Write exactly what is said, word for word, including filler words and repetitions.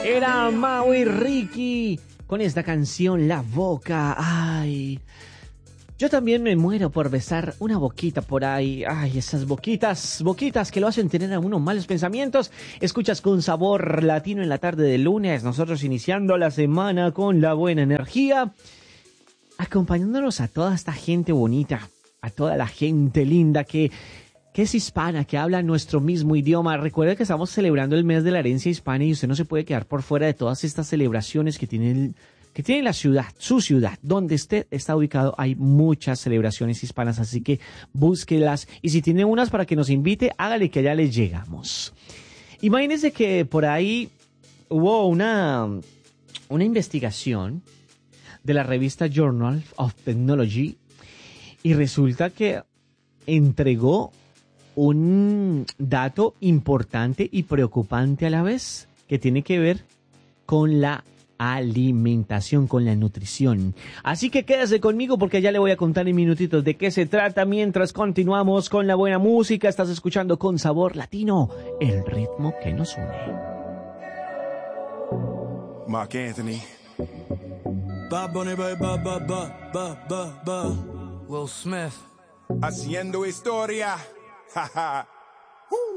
Era Mau y Ricky con esta canción La Boca. Ay, yo también me muero por besar una boquita por ahí. Ay, esas boquitas, boquitas que lo hacen tener a uno malos pensamientos. Escuchas con Sabor Latino en la tarde de lunes. Nosotros iniciando la semana con la buena energía, acompañándonos a toda esta gente bonita, a toda la gente linda que... que es hispana, que habla nuestro mismo idioma. Recuerda que estamos celebrando el mes de la herencia hispana y usted no se puede quedar por fuera de todas estas celebraciones que tiene, el, que tiene la ciudad, su ciudad. Donde usted está ubicado hay muchas celebraciones hispanas, así que búsquelas. Y si tiene unas para que nos invite, hágale que allá les llegamos. Imagínense que por ahí hubo una, una investigación de la revista Journal of Technology y resulta que entregó un dato importante y preocupante a la vez, que tiene que ver con la alimentación, con la nutrición. Así que quédese conmigo porque ya le voy a contar en minutitos de qué se trata mientras continuamos con la buena música. Estás escuchando Con Sabor Latino, el ritmo que nos une. Mark Anthony. Bad Bunny, ba, ba, ba, ba, ba, ba, ba. Will Smith. Haciendo historia.